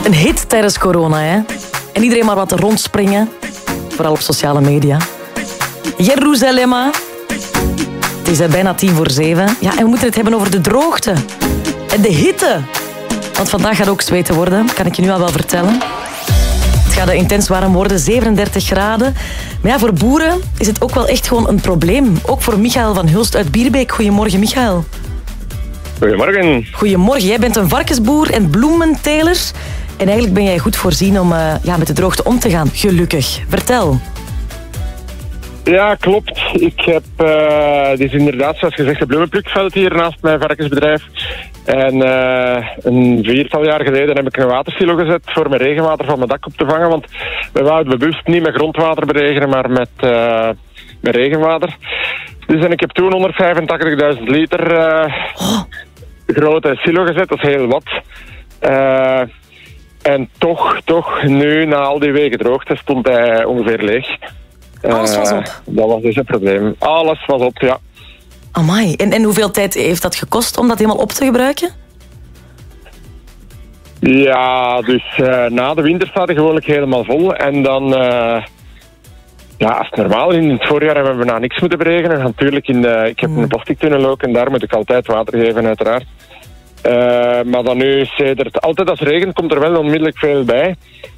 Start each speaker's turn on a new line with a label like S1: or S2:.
S1: Een hit tijdens corona, hè? En iedereen maar wat rondspringen. Vooral op sociale media. Jeruzalem. Het is bijna 6:50. Ja, en we moeten het hebben over de droogte. En de hitte. Want vandaag gaat ook zweten worden, kan ik je nu al wel vertellen. Het gaat intens warm worden, 37 graden. Maar ja, voor boeren is het ook wel echt gewoon een probleem. Ook voor Michael van Hulst uit Bierbeek. Goedemorgen, Michael.
S2: Goedemorgen.
S1: Goedemorgen. Jij bent een varkensboer en bloementeler. En eigenlijk ben jij goed voorzien om met de droogte om te gaan. Gelukkig. Vertel.
S2: Ja, klopt. Ik heb dus inderdaad, zoals gezegd, een bloemenplukveld hier naast mijn varkensbedrijf. En een 4-tal jaar geleden heb ik een watersilo gezet voor mijn regenwater van mijn dak op te vangen. Want we wouden bewust niet met grondwater beregenen, maar met regenwater. Dus en ik heb toen 185.000 liter grote silo gezet. Dat is heel wat. En toch, nu na al die weken droogte stond hij ongeveer leeg.
S1: Alles was op?
S2: Dat was dus een probleem. Alles was op, ja.
S1: Amai. En hoeveel tijd heeft dat gekost om dat helemaal op te gebruiken?
S2: Ja, dus na de winter staat hij gewoonlijk helemaal vol. En dan, als normaal in het voorjaar hebben we niks moeten beregenen. Natuurlijk, ik heb een plastic tunnel ook en daar moet ik altijd water geven, uiteraard. Maar dan nu, altijd als het regent, komt er wel onmiddellijk veel bij.